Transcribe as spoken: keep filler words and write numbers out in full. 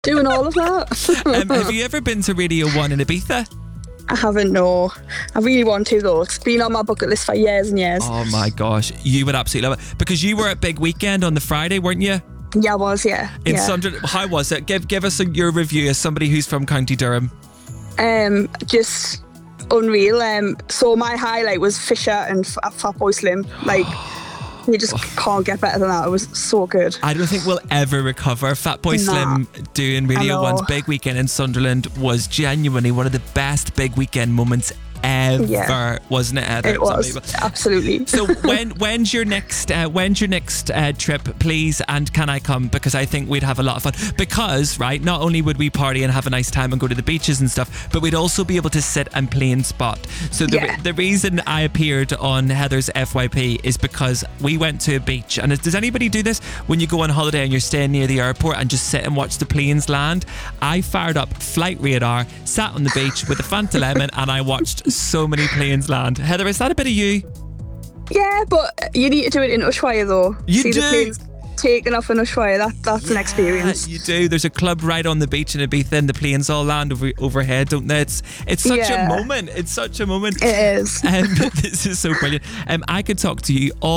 doing all of that. um, have you ever been to Radio One in Ibiza? I haven't, no. I really want to though. It's been on my bucket list for years and years. Oh my gosh, you would absolutely love it. Because you were at Big Weekend on the Friday, weren't you? Yeah, I was, yeah. In yeah. Sunderland. How was it? Give give us a, your review as somebody who's from County Durham. Um, just unreal. Um, so my highlight was Fisher and F- Fatboy Slim. Like, you just can't get better than that. It was so good. I don't think we'll ever recover. Fatboy Nah. Slim doing Radio I know. One's Big Weekend in Sunderland was genuinely one of the best Big Weekend moments ever, Yeah. wasn't it, Heather? It was, unbelievable. absolutely. So when when's your next uh, when's your next uh, trip, please? And can I come? Because I think we'd have a lot of fun. Because right, not only would we party and have a nice time and go to the beaches and stuff, but we'd also be able to sit and play and spot. So the Yeah. the reason I appeared on Heather's F Y P is because we went to a beach. And does anybody do this when you go on holiday and you're staying near the airport and just sit and watch the planes land? I fired up Flight Radar, sat on the beach with a Fanta lemon, and I watched so many planes land. Heather, is that a bit of you? Yeah, but you need to do it in Ushuaia though. You See do? the planes taking off in Ushuaia. That, that's an experience. You do. There's a club right on the beach in Ibiza and the planes all land over, overhead, don't they? It's, it's such Yeah. a moment. It's such a moment. It is. Um, this is so brilliant. Um, I could talk to you all